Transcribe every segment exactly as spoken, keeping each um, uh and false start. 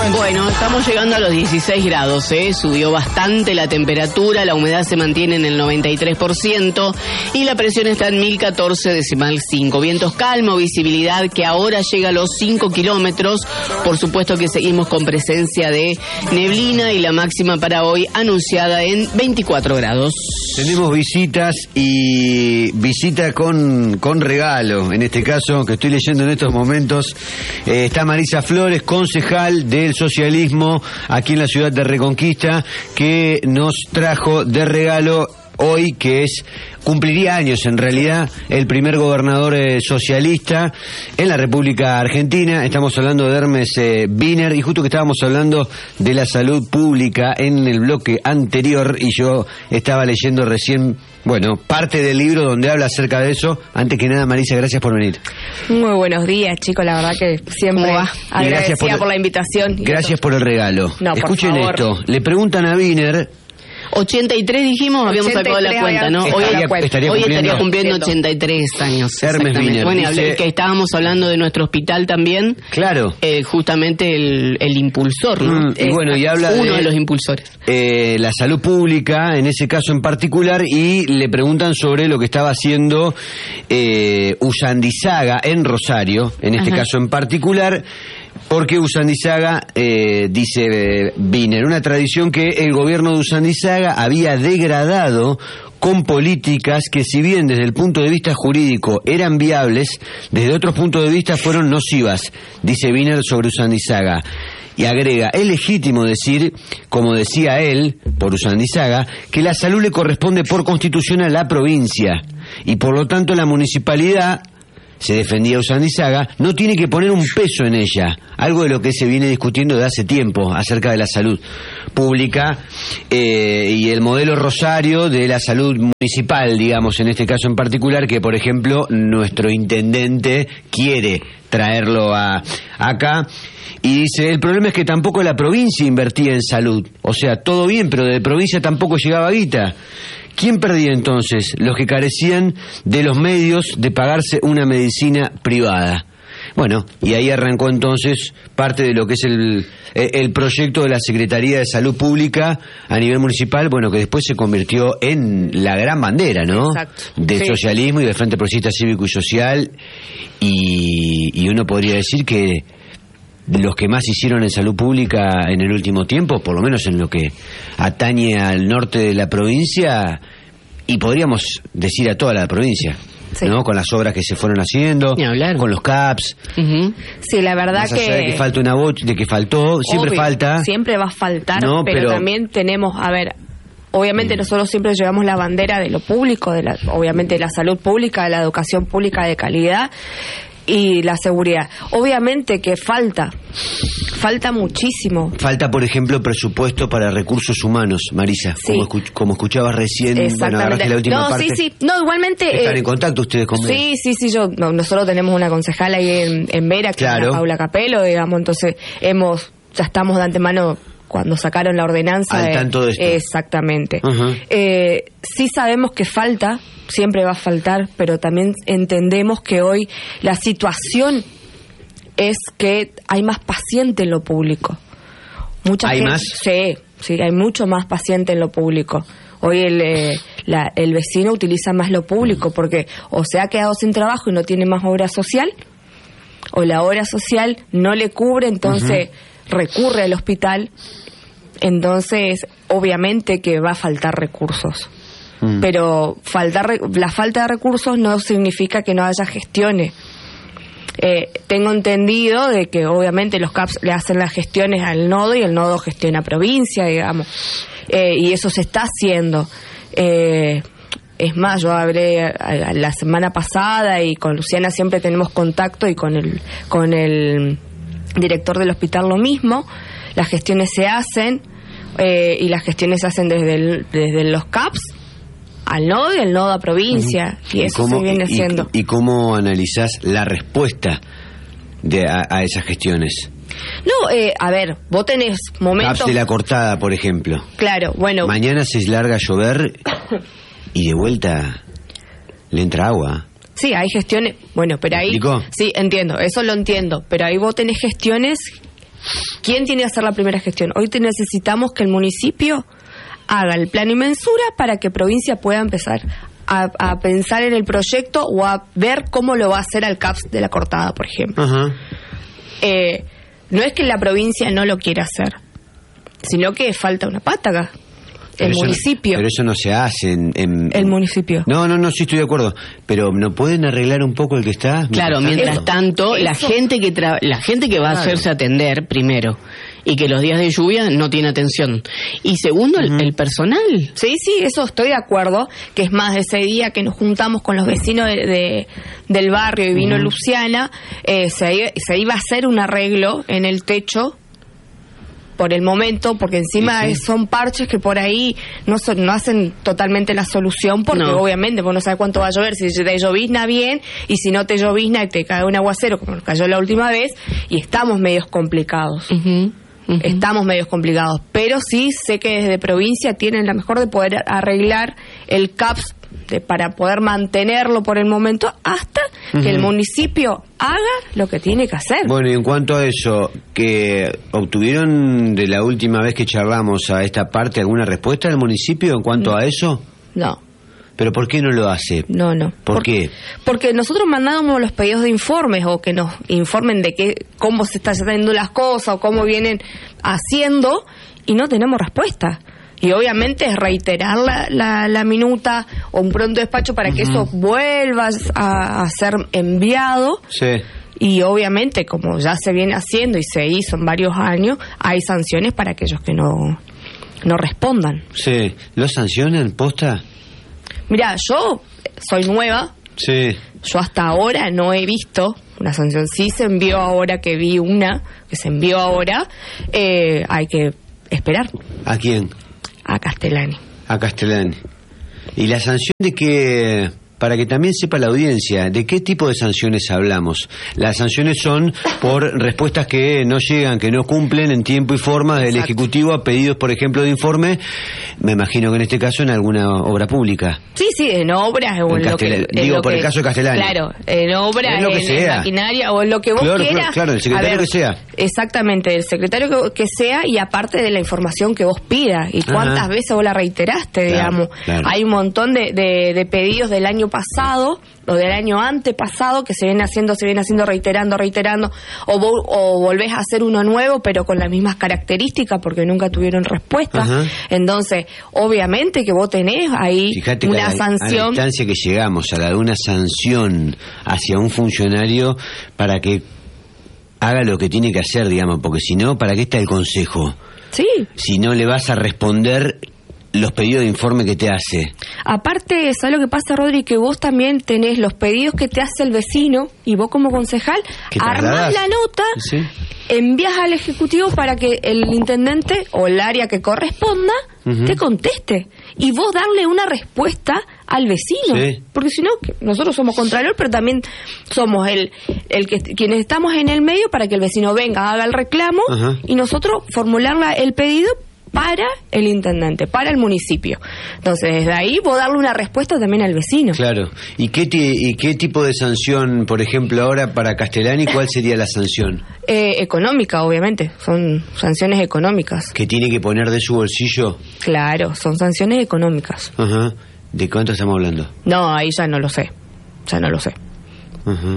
Bueno, estamos llegando a los dieciséis grados, ¿eh? Subió bastante la temperatura, la humedad se mantiene en el noventa y tres por ciento y la presión está en mil catorce decimal cinco. Vientos calmos, visibilidad que ahora llega a los cinco kilómetros. Por supuesto que seguimos con presencia de neblina y la máxima para hoy anunciada en veinticuatro grados. Tenemos visitas y visita con, con regalo. En este caso, que estoy leyendo en estos momentos, eh, está Marisa Flores, concejal del socialismo aquí en la ciudad de Reconquista, que nos trajo de regalo hoy, que es, cumpliría años en realidad, el primer gobernador eh, socialista en la República Argentina. Estamos hablando de Hermes eh, Wiener, y justo que estábamos hablando de la salud pública en el bloque anterior, y yo estaba leyendo recién, bueno, parte del libro donde habla acerca de eso. Antes que nada, Marisa, gracias por venir. Muy buenos días, chicos, la verdad que siempre agradecida por, por la invitación. Gracias por el regalo. No, escuchen por favor. Esto, le preguntan a Wiener. ochenta y tres dijimos, habíamos sacado la cuenta, ¿no? Hoy estaría, estaría, estaría hoy cumpliendo, estaría cumpliendo ochenta y tres años. Hermes Wiener. Bueno, dice, hablé, que estábamos hablando de nuestro hospital también. Claro. Eh, justamente el, el impulsor, ¿no? Mm, y bueno, y habla uno de, de los impulsores. Eh, la salud pública, en ese caso en particular, y le preguntan sobre lo que estaba haciendo eh, Usandizaga en Rosario, en este Ajá. caso en particular. Porque Usandizaga, eh, dice eh, Wiener, una tradición que el gobierno de Usandizaga había degradado con políticas que, si bien desde el punto de vista jurídico eran viables, desde otros puntos de vista fueron nocivas, dice Wiener sobre Usandizaga. Y agrega, es legítimo decir, como decía él, por Usandizaga, que la salud le corresponde por constitución a la provincia, y por lo tanto la municipalidad, se defendía Usandizaga, no tiene que poner un peso en ella, algo de lo que se viene discutiendo de hace tiempo acerca de la salud pública eh, y el modelo Rosario de la salud municipal, digamos, en este caso en particular, que por ejemplo nuestro intendente quiere traerlo a acá. Y dice, el problema es que tampoco la provincia invertía en salud, o sea, todo bien, pero de provincia tampoco llegaba guita. ¿Quién perdía entonces? Los que carecían de los medios de pagarse una medicina privada. Bueno, y ahí arrancó entonces parte de lo que es el, el proyecto de la Secretaría de Salud Pública a nivel municipal, bueno, que después se convirtió en la gran bandera, ¿no? Exacto. Del sí. socialismo y del Frente Progresista Cívico y Social, y, y uno podría decir que los que más hicieron en salud pública en el último tiempo, por lo menos en lo que atañe al norte de la provincia, y podríamos decir a toda la provincia, sí. ¿no? Con las obras que se fueron haciendo, con los C A P S. Uh-huh. Sí, la verdad más allá que... de que falta una voz, de que faltó, siempre Obvio, falta. Siempre va a faltar, no, pero, pero también tenemos, a ver... Obviamente nosotros siempre llevamos la bandera de lo público, de la, obviamente de la salud pública, de la educación pública de calidad y la seguridad. Obviamente que falta, falta muchísimo. Falta, por ejemplo, presupuesto para recursos humanos, Marisa, sí. como, escuch- como escuchabas recién, bueno, agarraste la última no, parte. sí, sí, no, igualmente... ¿Están eh, en contacto ustedes con Sí, sí, sí, yo, no, nosotros tenemos una concejala ahí en, en Vera, que claro. es la Paula Capelo, digamos, entonces hemos, ya estamos de antemano... cuando sacaron la ordenanza. Al tanto de esto. Eh, exactamente. Uh-huh. Eh, sí sabemos que falta, siempre va a faltar, pero también entendemos que hoy la situación es que hay más paciente en lo público. Mucha ¿Hay gente, más? Sí, sí, hay mucho más paciente en lo público. Hoy el, eh, la, el vecino utiliza más lo público porque o se ha quedado sin trabajo y no tiene más obra social, o la obra social no le cubre, entonces... Uh-huh. recurre al hospital, entonces obviamente que va a faltar recursos. Mm. Pero faltar la falta de recursos no significa que no haya gestiones. Eh, tengo entendido de que obviamente los C A P S le hacen las gestiones al nodo y el nodo gestiona provincia, digamos, eh, y eso se está haciendo. Eh, es más, yo hablé a, a, la semana pasada y con Luciana siempre tenemos contacto y con el con el director del hospital lo mismo. Las gestiones se hacen eh, y las gestiones se hacen desde el, desde los C A P S al nodo y el nodo a provincia, uh-huh. y, y eso cómo, se viene y, haciendo. ¿Y cómo analizás la respuesta de a, a esas gestiones? No, eh, a ver, vos tenés momentos... C A P S de la Cortada, por ejemplo. Claro, bueno... Mañana se larga a llover y de vuelta le entra agua. Sí, hay gestiones... Bueno, pero ahí... ¿Me explicó? Sí, entiendo, eso lo entiendo. Pero ahí vos tenés gestiones ¿quién tiene que hacer la primera gestión? Hoy te necesitamos que el municipio haga el plan y mensura para que provincia pueda empezar a, a pensar en el proyecto o a ver cómo lo va a hacer al C A P S de la Cortada, por ejemplo. Ajá. Eh, no es que la provincia no lo quiera hacer, sino que falta una pata acá. El Pero municipio. Eso, pero eso no se hace en, en... El municipio. No, no, no, sí estoy de acuerdo. Pero ¿no pueden arreglar un poco el que está? Claro, mientras tanto, Eso. la gente que tra- la gente que va Claro. a hacerse atender, primero, y que los días de lluvia no tiene atención. Y segundo, el, el personal. Sí, sí, eso estoy de acuerdo, que es más, ese día que nos juntamos con los vecinos de, de- del barrio y vino Luciana, eh, se, se iba a hacer un arreglo en el techo por el momento, porque encima Sí, sí. son parches que por ahí no son, no hacen totalmente la solución, porque No. obviamente vos no sabes cuánto va a llover, si te llovizna bien, y si no te llovizna y te cae un aguacero, como nos cayó la última vez, y estamos medios complicados. Ujú, ujú. Estamos medios complicados, pero sí sé que desde provincia tienen la mejor de poder arreglar el C A P S de, para poder mantenerlo por el momento hasta que el municipio haga lo que tiene que hacer. Bueno, y en cuanto a eso, que ¿obtuvieron de la última vez que charlamos a esta parte alguna respuesta del municipio en cuanto a eso? No, ¿Pero por qué no lo hace? no, no. ¿Por qué? Porque nosotros mandábamos los pedidos de informes o que nos informen de qué, cómo se están haciendo las cosas o cómo vienen haciendo y no tenemos respuesta. Y obviamente es reiterar la, la, la minuta o un pronto despacho para que eso vuelva a, a ser enviado. Sí. Y obviamente, como ya se viene haciendo y se hizo en varios años, hay sanciones para aquellos que no, no respondan. Sí. ¿Lo sancionan, posta? Mira, yo soy nueva, Sí. yo hasta ahora no he visto una sanción. Sí se envió ahora, que vi una, que se envió ahora, eh, hay que esperar ¿A quién? a Castellani. A Castellani. ¿Y la sanción de qué? Para que también sepa la audiencia, ¿de qué tipo de sanciones hablamos? Las sanciones son por respuestas que no llegan, que no cumplen en tiempo y forma del Exacto. Ejecutivo a pedidos, por ejemplo, de informe, me imagino que en este caso en alguna obra pública. Sí, sí, en obras o En en, lo que... Castel- en digo, lo por el que- caso de Castellani. Claro, en obras, En lo que en, en sea. maquinaria o en lo que vos Claro, claro, quieras. claro, el secretario A ver, que sea. Exactamente, el secretario que, que sea y aparte de la información que vos pidas y cuántas Ajá. veces vos la reiteraste, Claro, digamos. claro. Hay un montón de, de, de pedidos del año pasado o del año antepasado que se viene haciendo, se viene haciendo reiterando, reiterando, o, vo- o volvés a hacer uno nuevo pero con las mismas características porque nunca tuvieron respuesta. Ajá. Entonces, obviamente que vos tenés ahí Fíjate que una a la, a la sanción. instancia que llegamos, a la de una sanción hacia un funcionario para que haga lo que tiene que hacer, digamos, porque si no, ¿para qué está el consejo? Sí, Si no le vas a responder los pedidos de informe que te hace. aparte, ¿sabes lo que pasa, Rodri? Que vos también tenés los pedidos que te hace el vecino y vos como concejal ¿Que armás trasladás? la nota, Sí. envías al Ejecutivo para que el intendente o el área que corresponda Ujú. te conteste y vos darle una respuesta al vecino. Sí. Porque si no, que nosotros somos contralor, pero también somos el, el que quienes estamos en el medio para que el vecino venga, haga el reclamo Ajá. y nosotros formular la- el pedido para el intendente, para el municipio. Entonces, desde ahí vos darle una respuesta también al vecino. Claro. ¿Y qué, ti- ¿Y qué tipo de sanción, por ejemplo, ahora para Castellani, cuál sería la sanción? Eh, económica, obviamente. Son sanciones económicas. ¿Que tiene que poner de su bolsillo? Claro, son sanciones económicas. Ajá. ¿De cuánto estamos hablando? No, ahí ya no lo sé. Ya no lo sé. Ajá.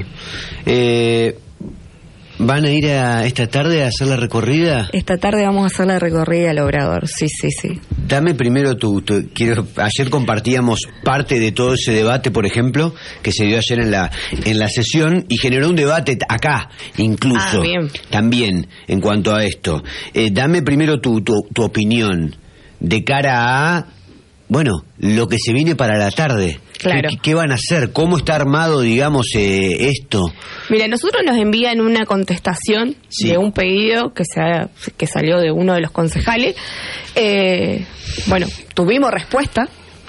Eh, ¿Van a ir a esta tarde a hacer la recorrida? Esta tarde vamos a hacer la recorrida al Obrador. Sí, sí, sí. Dame primero tu, tu- quiero ayer compartíamos parte de todo ese debate, por ejemplo, que se dio ayer en la en la sesión y generó un debate t- acá incluso Ah, bien. también en cuanto a esto. Eh, dame primero tu, tu tu opinión de cara a bueno, lo que se viene para la tarde. Claro. ¿Qué, qué van a hacer? ¿Cómo está armado, digamos, eh, esto? Mira, nosotros nos envían una contestación Sí. de un pedido que, se ha- que salió de uno de los concejales. Eh, bueno, tuvimos respuesta.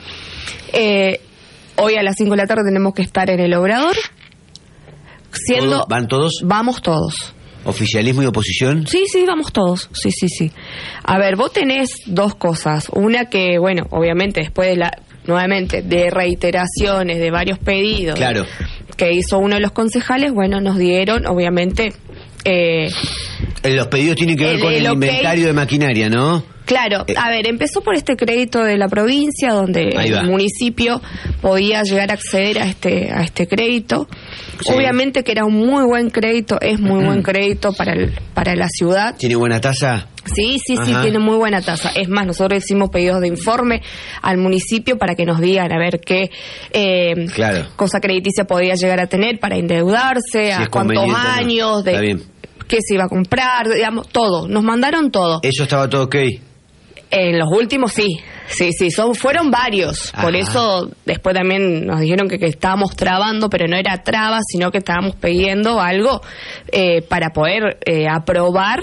Eh, hoy a las cinco de la tarde tenemos que estar en el Obrador. Siendo, ¿Todos- ¿Van todos? Vamos todos. ¿Oficialismo y oposición? Sí, sí, vamos todos. Sí, sí, sí. A ver, vos tenés dos cosas. Una que, bueno, obviamente después de la, nuevamente, de reiteraciones de varios pedidos Claro. que hizo uno de los concejales, bueno, nos dieron, obviamente, eh, Los pedidos tienen que ver El- con el, el ok. inventario de maquinaria, ¿no? Claro, a ver, empezó por este crédito de la provincia, donde Ahí va. el municipio podía llegar a acceder a este a este crédito. Sí. Obviamente que era un muy buen crédito, es muy buen crédito para el, para la ciudad. ¿Tiene buena tasa? Sí, sí, sí, Ajá. tiene muy buena tasa. Es más, nosotros hicimos pedidos de informe al municipio para que nos digan a ver qué eh, Claro. cosa crediticia podía llegar a tener para endeudarse, Si a es cuántos conveniente o no. años, Está de bien. qué se iba a comprar, digamos, todo. Nos mandaron todo. ¿Eso estaba todo ok? En los últimos sí, sí, sí, son, fueron varios. Por Ajá. eso después también nos dijeron que, que estábamos trabando, pero no era traba, sino que estábamos pidiendo algo eh, para poder eh, aprobar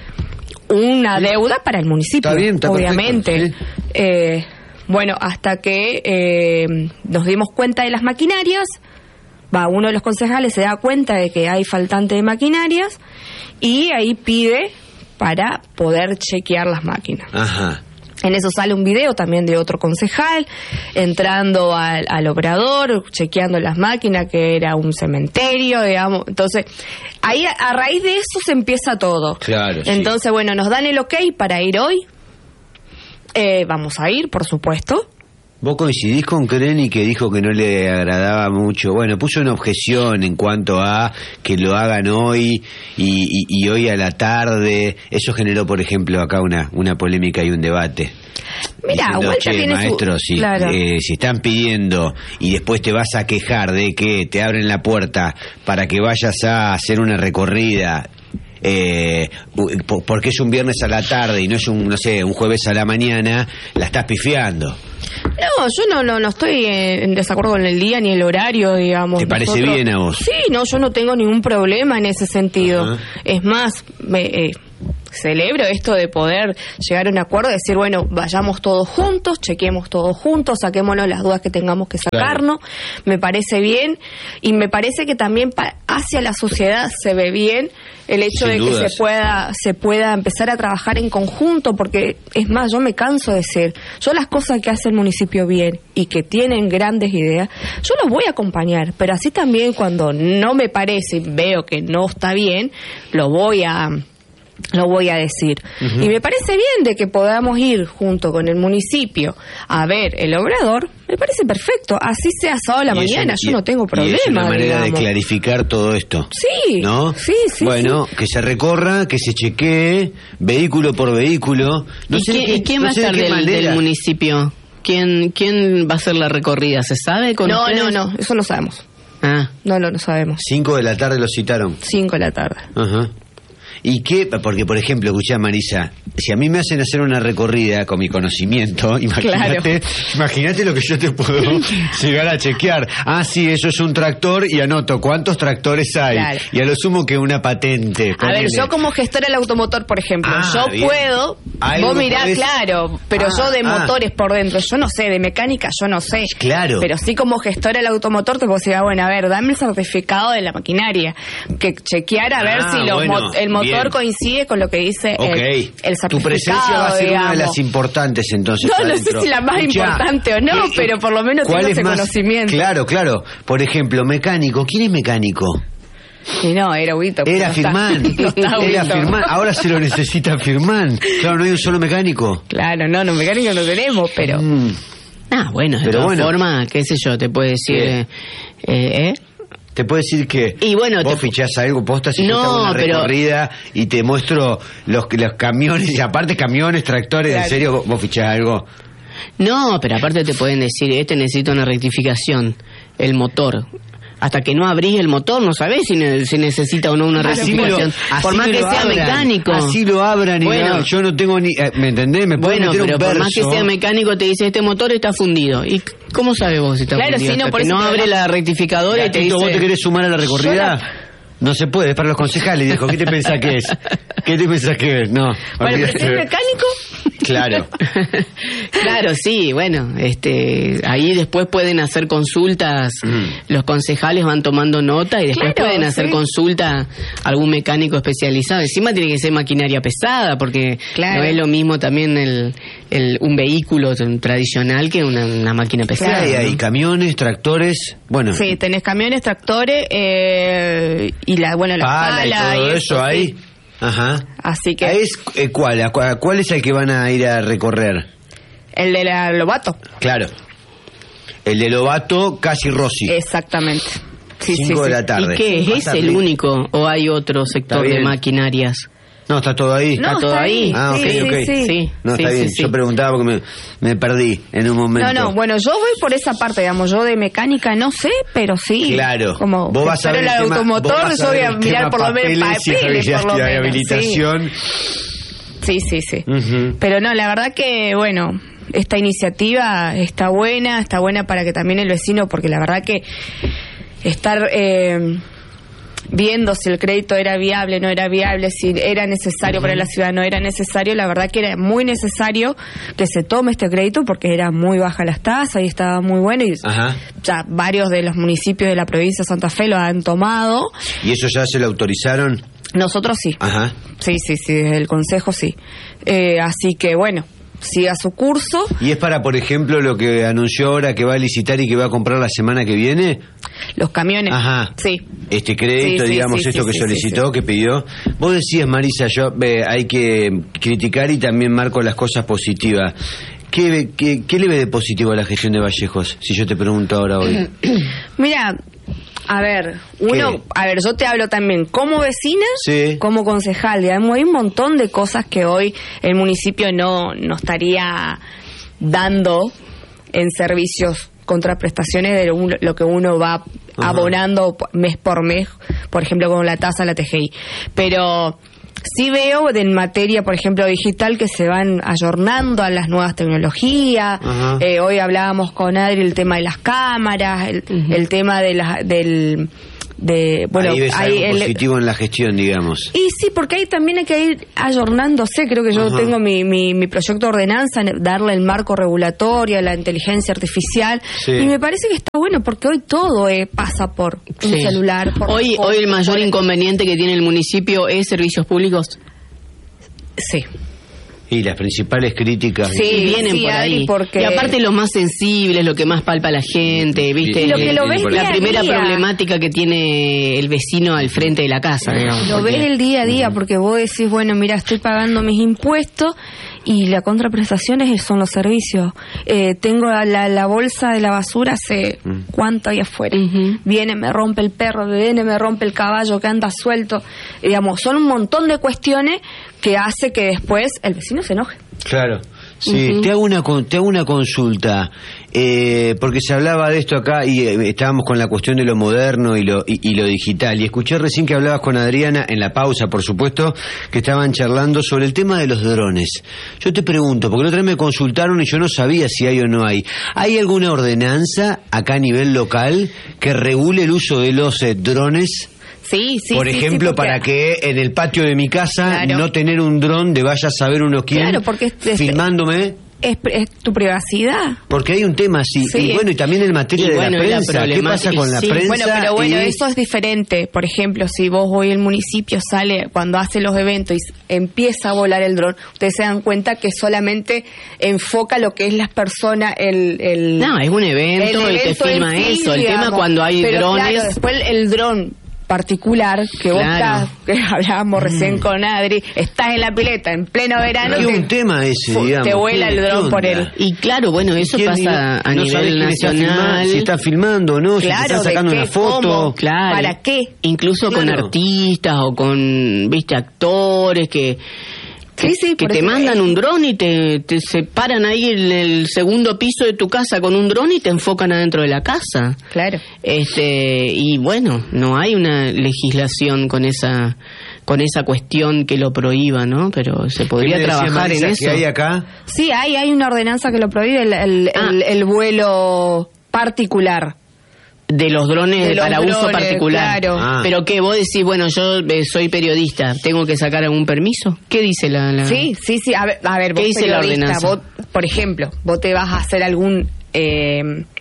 una deuda para el municipio, Está bien, está obviamente. perfecto, Eh, bueno, hasta que eh, nos dimos cuenta de las maquinarias, va, uno de los concejales se da cuenta de que hay faltante de maquinarias y ahí pide para poder chequear las máquinas. Ajá. En eso sale un video también de otro concejal entrando al, al obrador, chequeando las máquinas, que era un cementerio, digamos. Entonces, ahí a, a raíz de eso se empieza todo. Claro, sí. Entonces, bueno, nos dan el ok para ir hoy. Eh, vamos a ir, por supuesto. ¿Vos coincidís con Creni, que dijo que no le agradaba mucho? Bueno, puso una objeción en cuanto a que lo hagan hoy y, y, y hoy a la tarde. Eso generó, por ejemplo, acá una, una polémica y un debate. Mira, Diciendo, Vuelta che, tiene su- maestro, si, claro. eh, si están pidiendo y después te vas a quejar de que te abren la puerta para que vayas a hacer una recorrida, eh, po- porque es un viernes a la tarde y no es un, no sé, un jueves a la mañana, la estás pifiando. No, yo no, no, no estoy en desacuerdo con el día ni el horario, digamos. ¿Te parece Nosotros- bien a vos? Sí, no, yo no tengo ningún problema en ese sentido. Ajá. Es más, me, eh, celebro esto de poder llegar a un acuerdo, decir, bueno, vayamos todos juntos, chequemos todos juntos, saquémonos las dudas que tengamos que sacarnos. Me parece bien y me parece que también pa- hacia la sociedad se ve bien el hecho Sin de dudas. que se pueda se pueda empezar a trabajar en conjunto, porque es más, yo me canso de decir, yo las cosas que hace el municipio bien y que tienen grandes ideas, yo los voy a acompañar, pero así también cuando no me parece y veo que no está bien, lo voy a lo voy a decir. Uh-huh. Y me parece bien de que podamos ir junto con el municipio a ver el obrador, me parece perfecto, así sea sábado a la mañana, es, yo y, no tengo problema. Y es una manera digamos. de clarificar todo esto. Sí, ¿no? sí, sí. Bueno, sí. que se recorra, que se chequee, vehículo por vehículo. No ¿Y sé quién, qué, y quién no va a sé de ser qué del, manera. del municipio? ¿Quién, ¿Quién va a hacer la recorrida? ¿Se sabe con No, ustedes? no, no, eso no sabemos. Ah, No, no, no sabemos. Cinco de la tarde lo citaron. Cinco de la tarde. Ajá. ¿Y qué? Porque, por ejemplo, escuchá, Marisa, si a mí me hacen hacer una recorrida con mi conocimiento, imagínate, imagínate lo que yo te puedo llegar a chequear. Ah, sí, eso es un tractor y anoto cuántos tractores hay. Claro. Y a lo sumo que una patente. A ver, ponele. yo como gestora del automotor, por ejemplo, Ah, yo bien. puedo, Algo vos mirá, podés- claro, pero Ah, yo de ah. motores por dentro, yo no sé, de mecánica yo no sé. Claro. Pero sí como gestora del automotor te puedo decir, ah, bueno, a ver, dame el certificado de la maquinaria, que chequear a ver Ah, si los bueno, mo- el motor bien. coincide con lo que dice Ok. el, el certificado, Tu presencia va a ser una de digamos. las importantes entonces. No, no adentro. sé si la más Escuchá, importante o no, ¿qué- pero por lo menos cuál tengo es ese más- conocimiento. Claro, claro. Por ejemplo, mecánico. ¿Quién es mecánico? Y no, era Huito. Era no está- Firmán. no está Era Huito. Firmán. Ahora se lo necesita Firmán. Claro, no hay un solo mecánico. Claro, no, no, mecánico no tenemos, pero... Mm. ah bueno, de Pero todas bueno. formas, qué sé yo, te puede decir... ¿Qué? Eh, eh, ¿eh? Te puedo decir que Y bueno, vos te- fichás algo, posta, si No, yo te hago una pero- recorrida y te muestro los, los camiones, y aparte camiones, tractores, Claro. ¿en serio vos, vos fichás algo? No, pero aparte te pueden decir, este necesita una rectificación, el motor. Hasta que no abrís el motor, no sabés si, ne- si necesita o no una Así me lo- rectificación. así por más me que lo sea abran, mecánico. Así lo abran y Bueno. no, yo no tengo ni... eh, ¿Me entendés? Me pueden Bueno, meter pero un por más que verso. sea mecánico te dice, este motor está fundido. ¿Y cómo sabes vos si está Claro, fundido? sí, no, Hasta por que eso no te abre hablaba. la rectificadora y te Gatito, dice... ¿vos te querés sumar a la recorrida? Yo la- No se puede, es para los concejales. Dijo, ¿qué te pensás que es? ¿Qué te pensás que es? No. Bueno, pero olvídate. si es mecánico... Claro. Claro, sí, bueno, este, ahí después pueden hacer consultas, Mm. los concejales van tomando nota y después Claro, pueden hacer sí. consulta a algún mecánico especializado. Encima tiene que ser maquinaria pesada, porque Claro. no es lo mismo también el, el un vehículo tradicional que una, una máquina ¿Qué pesada. hay ahí? ¿no? Camiones, tractores, bueno, Sí, tenés camiones, tractores eh, y la, bueno, la pala y pala todo y eso sí. ahí. Ajá. Así que... ¿Es, eh, ¿cuál? ¿A cuál? ¿Cuál es el que van a ir a recorrer? El de la Lobato. Claro. El de Lobato, casi Rossi. Exactamente. Sí, Cinco sí, de sí. la tarde. ¿Y qué? ¿Es Bastante. el único o hay otro sector de bien. maquinarias? No, está todo ahí. No, ¿Está todo está ahí? ahí. Ah, ok, Sí, ok. sí, sí. Sí, No, sí, está sí, bien. sí. Yo preguntaba porque me, me perdí en un momento. No, no, bueno, yo voy por esa parte, digamos, yo de mecánica no sé, pero sí. Claro. Como Vos vas a ver el el tema- automotor, vos vas a yo voy ver a el mirar tema por lo menos papeles y papeles, por lo habilitación, menos. habilitación. Sí, sí, sí. Ujú. Pero no, la verdad que, bueno, esta iniciativa está buena, está buena para que también el vecino, porque la verdad que estar... Eh, viendo si el crédito era viable, no era viable, si era necesario para la ciudad, no era necesario, la verdad que era muy necesario que se tome este crédito porque era muy baja las tasas y estaba muy bueno y Ajá. ya varios de los municipios de la provincia de Santa Fe lo han tomado. ¿Y eso ya se lo autorizaron? Nosotros sí. Ajá. Sí, sí, sí, desde el Consejo sí. Eh, así que bueno, siga su curso. ¿Y es para, por ejemplo, lo que anunció ahora que va a licitar y que va a comprar la semana que viene? Los camiones. Ajá. Sí. Este crédito, Sí, sí, digamos, sí, esto sí, que sí, solicitó, sí, sí. que pidió. Vos decías, Marisa, yo eh, hay que criticar y también marco las cosas positivas. ¿Qué, qué, ¿Qué le ve de positivo a la gestión de Vallejos? Si yo te pregunto ahora hoy. Mira, a ver, uno, ¿Qué? a ver, yo te hablo también como vecina, Sí. como concejal, digamos, hay un montón de cosas que hoy el municipio no, no estaría dando en servicios, contraprestaciones de un- lo que uno va Ajá. abonando mes por mes, por ejemplo, con la tasa, la T G I. Pero sí veo de en materia, por ejemplo, digital, que se van ayornando a las nuevas tecnologías. Ajá. Eh, hoy hablábamos con Adri el tema de las cámaras, el, Ujú. el tema de la, del... De, bueno, Ahí ves hay algo el- positivo en la gestión, digamos. y sí, porque ahí también hay que ir ayornándose. Creo que yo Ajá. tengo mi, mi, mi proyecto de ordenanza, en darle el marco regulatorio, la inteligencia artificial. Sí. Y me parece que está bueno porque hoy todo eh, pasa por un Sí. celular. Por Hoy, por- hoy el mayor por- inconveniente que tiene el municipio es servicios públicos. Sí. Y las principales críticas. Sí. Y vienen sí, por Adri, ahí. porque- Y aparte lo más sensible, lo que más palpa la gente, ¿viste? Y lo que lo ves la día a primera día. problemática que tiene el vecino al frente de la casa, digamos. Lo porque- ves el día a día porque vos decís, bueno, mira, estoy pagando mis impuestos y la contraprestación es- son los servicios. Eh, tengo la, la bolsa de la basura hace Mm. cuánto ahí afuera. Ujú. Viene, me rompe el perro, viene, me rompe el caballo que anda suelto. Y, digamos, son un montón de cuestiones que hace que después el vecino se enoje. Claro. Sí, Ujú. te hago una con- te hago una consulta, eh, porque se hablaba de esto acá y eh, estábamos con la cuestión de lo moderno y lo y, y lo digital, y escuché recién que hablabas con Adriana en la pausa, por supuesto, que estaban charlando sobre el tema de los drones. Yo te pregunto, porque la otra vez me consultaron y yo no sabía si hay o no hay. ¿Hay alguna ordenanza acá a nivel local que regule el uso de los eh, drones? Sí, sí, Por sí, sí, ejemplo, porque- para que en el patio de mi casa Claro. no tener un dron de vaya a saber uno quién Claro, porque es- es- filmándome. Es, es tu privacidad. Porque hay un tema así. Sí. Y bueno, y también en materia Y de bueno, la y la prensa. ¿Qué problemática- pasa con la sí. prensa? Bueno, pero bueno, y- eso es diferente. Por ejemplo, si vos hoy el municipio sale cuando hace los eventos y s- empieza a volar el dron, ustedes se dan cuenta que solamente enfoca lo que es las personas, el... el No, es un evento y te evento filma en sí, eso. El digamos. tema cuando hay Pero drones... claro, después el dron particular que vos Claro. estás, que hablábamos recién con Adri, estás en la pileta en pleno verano, Hay te- un tema ese, fu- digamos. te vuela ¿Qué- el qué dron por onda? él. Y claro, bueno, eso ¿Quién- pasa a no sabés nivel quién está filmando, nacional. si está filmando o no, si te Claro, están ¿de sacando qué? una foto. ¿Cómo? Claro. ¿Para qué? Incluso con Claro. artistas o con, viste, actores que, Sí, sí, que por te eso mandan es- un dron y te, te separan ahí en el segundo piso de tu casa con un dron y te enfocan adentro de la casa. Claro. Este, y bueno, no hay una legislación con esa con esa cuestión que lo prohíba, ¿no? Pero se podría ¿Qué me decía trabajar en Marisa eso. que hay acá? Sí, hay, hay una ordenanza que lo prohíbe, el, el, Ah. el- el vuelo particular. De los drones De los para uso drones, particular. claro. Ah. Pero que vos decís, bueno, yo eh, soy periodista, ¿tengo que sacar algún permiso? ¿Qué dice la...? la- Sí, sí, sí. A ver, a ver ¿Qué vos dice la periodista, ordenanza? vos, por ejemplo, vos te vas a hacer algún eh,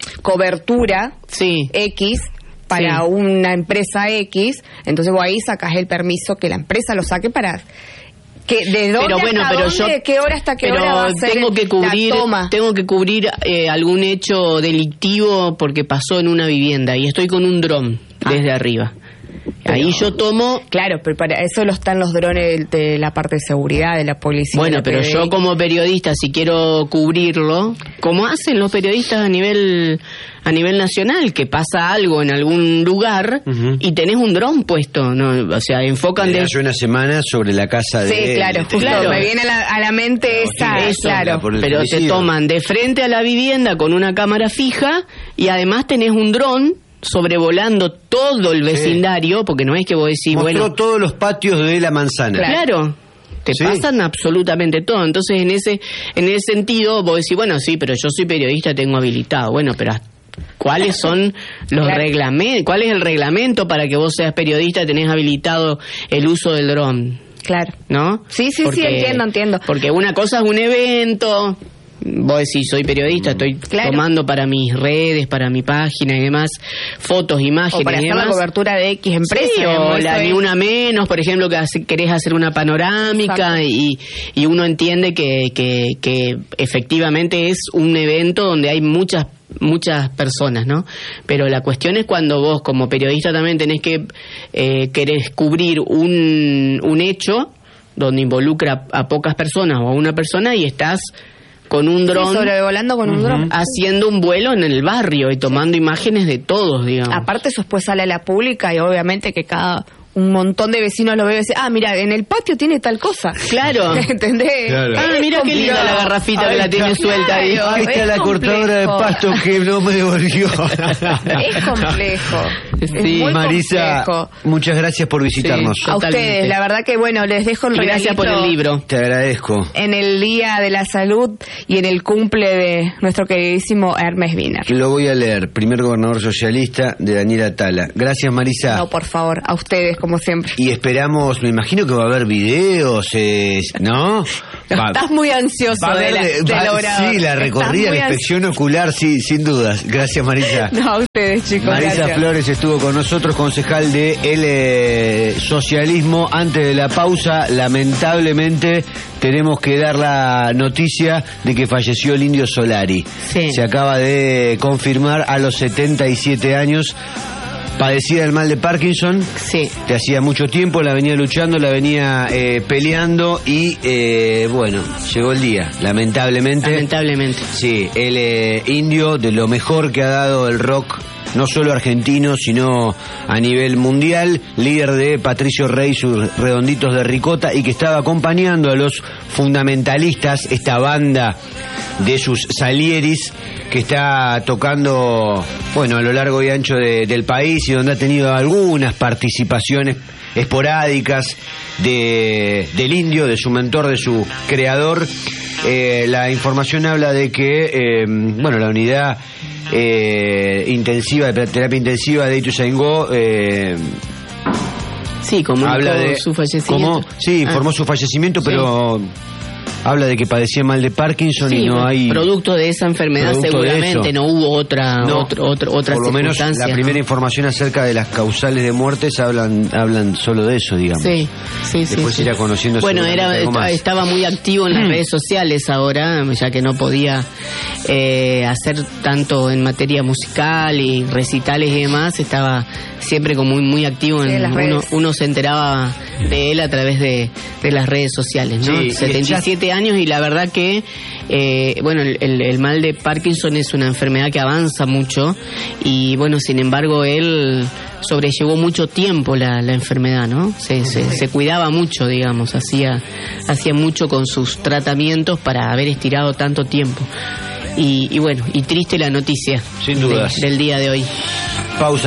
cobertura Sí. X para Sí. una empresa X, entonces vos ahí sacás el permiso que la empresa lo saque para... Que, ¿De dónde Pero bueno, hasta pero dónde, yo de qué hora hasta qué pero hora va a ser tengo que cubrir la toma? tengo que cubrir eh, algún hecho delictivo porque pasó en una vivienda y estoy con un dron Ah. desde arriba. Ahí yo tomo... Claro, pero para eso lo están los drones de, de la parte de seguridad, de la policía. Bueno, la pero P B I. yo como periodista, si quiero cubrirlo, como hacen los periodistas a nivel a nivel nacional, que pasa algo en algún lugar Uh-huh. y tenés un dron puesto, ¿no? O sea, enfocan de... Hace una semana sobre la casa de... Sí, claro, justo Claro. me viene a la, a la mente esa, eso, claro. por el Pero te femicidio. toman de frente a la vivienda con una cámara fija y además tenés un dron sobrevolando todo el vecindario, porque no es que vos decís, Mostró bueno... todos los patios de la manzana. Claro, te Sí. pasan absolutamente todo. Entonces, en ese en ese sentido, vos decís, bueno, sí, pero yo soy periodista, tengo habilitado. Bueno, pero ¿cuáles son los Claro. reglamentos? ¿Cuál es el reglamento para que vos seas periodista, tenés habilitado el uso del dron? Claro. ¿No? Sí, sí, sí, entiendo, entiendo. Porque una cosa es un evento... Vos decís, soy periodista, estoy Claro. tomando para mis redes, para mi página y demás, fotos, imágenes O para y hacer demás. la cobertura de X empresa. Sí, o la Ni Una Menos, por ejemplo, que hace- querés hacer una panorámica y, y uno entiende que, que, que efectivamente es un evento donde hay muchas muchas personas, ¿no? Pero la cuestión es cuando vos como periodista también tenés que eh, querés cubrir un, un hecho donde involucra a pocas personas o a una persona y estás con un dron Sí, sobrevolando con un dron. haciendo un vuelo en el barrio y tomando imágenes de todos, digamos. Aparte eso después sale a la pública y obviamente que cada un montón de vecinos lo ve y dice, ah, mira, en el patio tiene tal cosa. Claro. ¿Entendés? Claro. Ah, mira qué linda la garrafita que la tiene suelta ahí. Claro. Ahí está Es la cortadora de complejo. pasto que no me devolvió. Es complejo. Es Sí, muy Marisa, complejo. muchas gracias por visitarnos. Sí. A Totalmente. ustedes, la verdad que bueno, les dejo el Y gracias por el regalito libro. Te agradezco. en el Día de la Salud y en el cumple de nuestro queridísimo Hermes Wiener. Lo voy a leer. Primer gobernador socialista de Daniela Tala. Gracias, Marisa. No, por favor, a ustedes como siempre. Y esperamos, me imagino que va a haber videos, eh, ¿no? Va- Estás muy ansioso va a de haber la, de- del va- obrador. Sí, la Estás recorrida, muy la inspección ocular, sí, sin dudas. Gracias, Marisa. ansioso. No, a ustedes, chicos. Marisa gracias. Flores estuvo con nosotros, concejal de el eh, socialismo. Antes de la pausa, lamentablemente tenemos que dar la noticia de que falleció el Indio Solari. Sí. Se acaba de confirmar a los setenta y siete años. Padecía del mal de Parkinson. Sí. Que hacía mucho tiempo la venía luchando, la venía eh, peleando y eh, bueno, llegó el día, lamentablemente. Lamentablemente. Sí, el eh, Indio, de lo mejor que ha dado el rock, no solo argentino, sino a nivel mundial, líder de Patricio Rey, sus Redonditos de Ricota, y que estaba acompañando a los fundamentalistas, esta banda de sus Salieris, que está tocando, bueno, a lo largo y ancho de- del país y donde ha tenido algunas participaciones esporádicas de, del Indio, de su mentor, de su creador. Eh, la información habla de que, eh, bueno, la unidad eh, intensiva, de terapia intensiva de Ituzaingó, eh, Sí, comunicó habla de su fallecimiento. cómo- sí, Ah. informó su fallecimiento, Sí. pero habla de que padecía mal de Parkinson Sí, y no hay producto de esa enfermedad Producto de seguramente, eso. no hubo otra No, otro, otro, otra por lo menos circunstancia, la primera ¿no? información acerca de las causales de muertes hablan hablan solo de eso, digamos. Sí, sí, sí. Después sí. irá conociendo Bueno, seguramente era, algo más. estaba muy activo en las redes sociales ahora, ya que no podía eh, hacer tanto en materia musical y recitales y demás, estaba siempre como muy, muy activo. Sí, En, en las uno, redes. uno se enteraba de él a través de, de las redes sociales, ¿no? Sí, y setenta y siete años y la verdad que, eh, bueno, el, el- el mal de Parkinson es una enfermedad que avanza mucho y, bueno, sin embargo, él sobrellevó mucho tiempo la, la enfermedad, ¿no? Se, se, se cuidaba mucho, digamos, hacía, hacía mucho con sus tratamientos para haber estirado tanto tiempo. Y, y bueno, y triste la noticia Sin de- dudas. del día de hoy. Pausa.